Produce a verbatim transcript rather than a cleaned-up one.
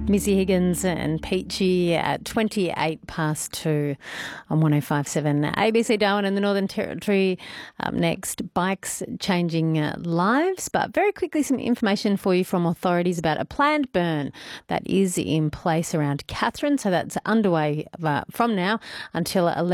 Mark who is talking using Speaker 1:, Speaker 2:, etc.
Speaker 1: Missy Higgins and Peachy at twenty-eight past two on one oh five point seven A B C Darwin in the Northern Territory. Up next, bikes changing uh, lives. But very quickly, some information for you from authorities about a planned burn that is in place around Katherine. So that's underway uh, from now until eleven